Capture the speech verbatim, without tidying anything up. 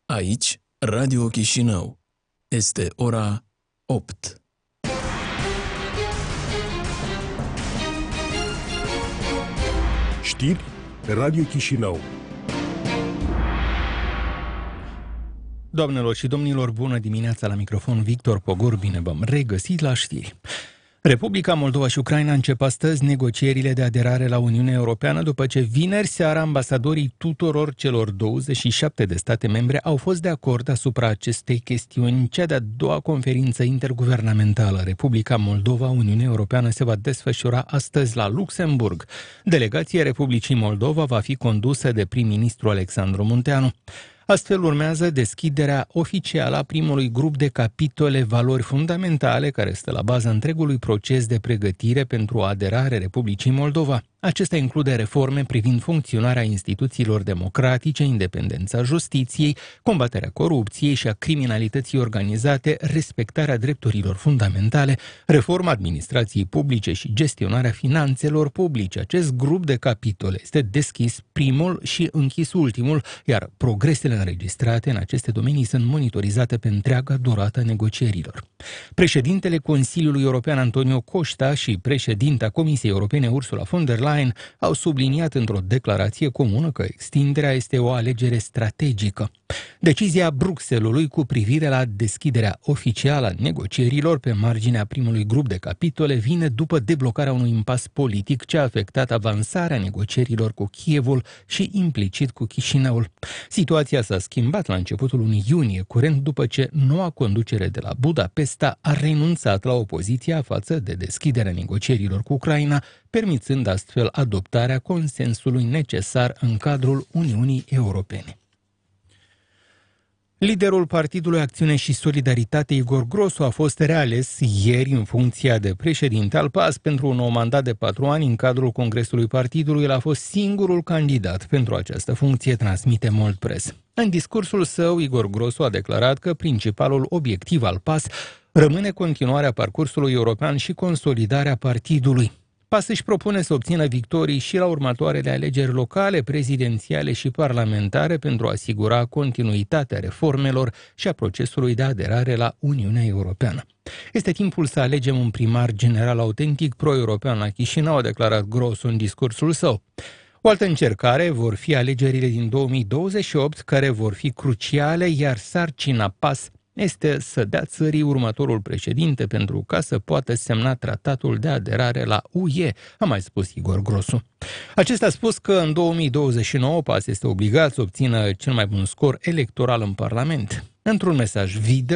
Aici, Radio Chișinău. Este ora opt. Știri Radio Chișinău. Doamnelor și domnilor, bună dimineața, la microfon Victor Pogor, bine v-am regăsit la știri. Republica Moldova și Ucraina încep astăzi negocierile de aderare la Uniunea Europeană după ce vineri seara ambasadorii tuturor celor douăzeci și șapte de state membre au fost de acord asupra acestei chestiuni. Cea de-a doua conferință interguvernamentală Republica Moldova-Uniunea Europeană se va desfășura astăzi la Luxemburg. Delegația Republicii Moldova va fi condusă de prim-ministru Alexandru Munteanu. Astfel urmează deschiderea oficială a primului grup de capitole valori fundamentale care stă la baza întregului proces de pregătire pentru aderare Republicii Moldova. Acesta include reforme privind funcționarea instituțiilor democratice, independența justiției, combaterea corupției și a criminalității organizate, respectarea drepturilor fundamentale, reforma administrației publice și gestionarea finanțelor publice. Acest grup de capitole este deschis primul și închis ultimul, iar progresele înregistrate în aceste domenii sunt monitorizate pe întreaga durată a negocierilor. Președintele Consiliului European Antonio Costa și președinta Comisiei Europene Ursula von der Leyen au subliniat într-o declarație comună că extinderea este o alegere strategică. Decizia Bruxellesului cu privire la deschiderea oficială a negocierilor pe marginea primului grup de capitole vine după deblocarea unui impas politic ce a afectat avansarea negocierilor cu Kievul și implicit cu Chișinăul. Situația s-a schimbat la începutul lunii iunie, curent după ce noua conducere de la Budapesta a renunțat la opoziția față de deschiderea negocierilor cu Ucraina, permițând astfel adoptarea consensului necesar în cadrul Uniunii Europene. Liderul Partidului Acțiune și Solidaritate, Igor Grosu, a fost reales ieri în funcția de președinte al P A S pentru un nou mandat de patru ani în cadrul Congresului Partidului. El a fost singurul candidat pentru această funcție, transmite Mold Press. În discursul său, Igor Grosu a declarat că principalul obiectiv al P A S rămâne continuarea parcursului european și consolidarea partidului. P A S își propune să obțină victorii și la următoarele alegeri locale, prezidențiale și parlamentare pentru a asigura continuitatea reformelor și a procesului de aderare la Uniunea Europeană. Este timpul să alegem un primar general autentic pro-european la Chișinău, a declarat Grosu în discursul său. O altă încercare vor fi alegerile din două mii douăzeci și opt, care vor fi cruciale, iar sarcina P A S este să dea țării următorul președinte pentru ca să poată semna tratatul de aderare la U E, a mai spus Igor Grosu. Acesta a spus că în două mii douăzeci și nouă P A S este obligat să obțină cel mai bun scor electoral în Parlament. Într-un mesaj video